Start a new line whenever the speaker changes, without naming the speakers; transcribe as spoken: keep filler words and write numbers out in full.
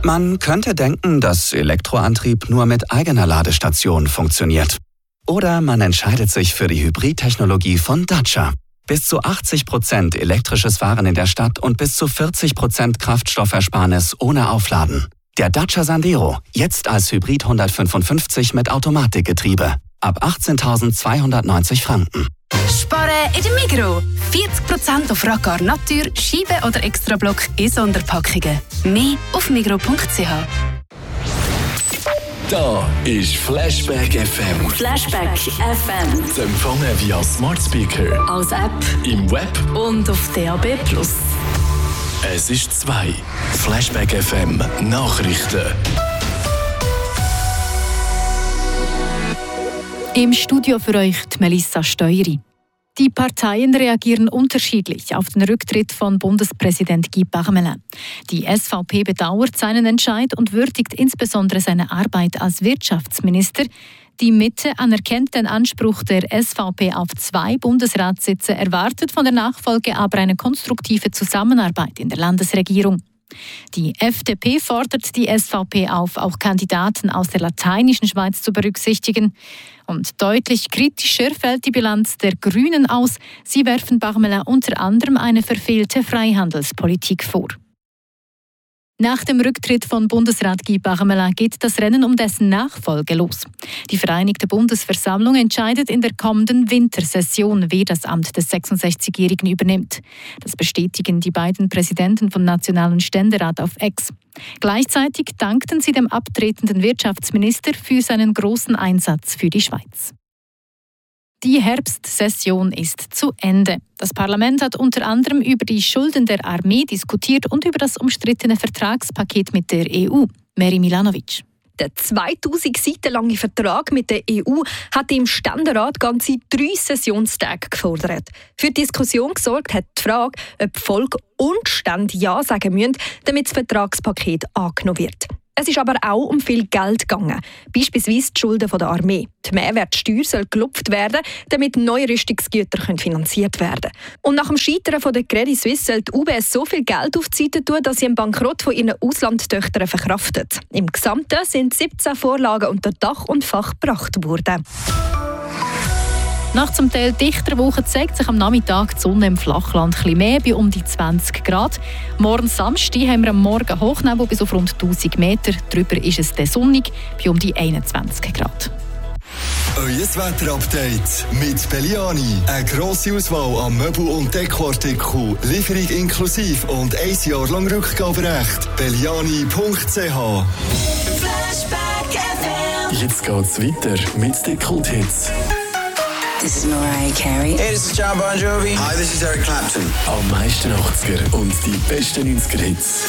Man könnte denken, dass Elektroantrieb nur mit eigener Ladestation funktioniert. Oder man entscheidet sich für die Hybridtechnologie von Dacia. Bis zu achtzig Prozent elektrisches Fahren in der Stadt und bis zu vierzig Prozent Kraftstoffersparnis ohne Aufladen. Der Dacia Sandero, jetzt als Hybrid hundertfünfundfünfzig mit Automatikgetriebe. Ab achtzehntausendzweihundertneunzig Franken.
Sparen in der Migros. vierzig Prozent auf Raccar Natur, Scheibe oder Extrablock in Sonderpackungen. Mehr auf migros punkt c h.
Da ist Flashback F M.
Flashback F M.
Zu empfangen via Smart Speaker,
Als App
im Web.
und auf D A B plus.
Es ist zwei. Flashback F M Nachrichten.
Im Studio für euch die Melissa Steueri. Die Parteien reagieren unterschiedlich auf den Rücktritt von Bundespräsident Guy Parmelin. Die S V P bedauert seinen Entscheid und würdigt insbesondere seine Arbeit als Wirtschaftsminister. Die Mitte anerkennt den Anspruch der S V P auf zwei Bundesratssitze, erwartet von der Nachfolge aber eine konstruktive Zusammenarbeit in der Landesregierung. Die F D P fordert die S V P auf, auch Kandidaten aus der lateinischen Schweiz zu berücksichtigen. Und deutlich kritischer fällt die Bilanz der Grünen aus. Sie werfen Parmelin unter anderem eine verfehlte Freihandelspolitik vor. Nach dem Rücktritt von Bundesrat Guy Parmelin geht das Rennen um dessen Nachfolge los. Die Vereinigte Bundesversammlung entscheidet in der kommenden Wintersession, wer das Amt des sechsundsechzigjährigen übernimmt. Das bestätigen die beiden Präsidenten vom Nationalen Ständerat auf X. Gleichzeitig dankten sie dem abtretenden Wirtschaftsminister für seinen großen Einsatz für die Schweiz. Die Herbstsession ist zu Ende. Das Parlament hat unter anderem über die Schulden der Armee diskutiert und über das umstrittene Vertragspaket mit der E U. Meri Milanovic.
Der zweitausend Seiten lange Vertrag mit der E U hat im Ständerat ganze drei Sessionstage gefordert. Für die Diskussion gesorgt hat die Frage, ob Volk und Stände Ja sagen müssen, damit das Vertragspaket angenommen wird. Es ist aber auch um viel Geld gegangen, beispielsweise die Schulden der Armee. Die Mehrwertsteuer soll gelupft werden, damit neue Rüstungsgüter finanziert werden können. Und nach dem Scheitern von der Credit Suisse soll die U B S so viel Geld auf die Seite tun, dass sie einen Bankrott von ihren Auslandstöchtern verkraftet. Im Gesamten sind siebzehn Vorlagen unter Dach und Fach gebracht worden.
Nach zum Teil dichter Woche zeigt sich am Nachmittag die Sonne im Flachland etwas mehr, bei um die zwanzig Grad. Morgen Samstag haben wir am Morgen Hochnebel bis auf rund tausend Meter. Darüber ist es dann sonnig, bei um die einundzwanzig Grad.
Euer Wetterupdate mit Belliani. Eine grosse Auswahl an Möbel- und Dekoartikeln. Lieferung inklusive und ein Jahr lang Rückgaberecht. belliani punkt c h.
Jetzt geht's weiter mit den Kulthits.
This is Mariah Carey.
Hey, this is John Bon Jovi.
Hi, this is Eric Clapton.
Am meisten achtziger und die besten neunziger Hits.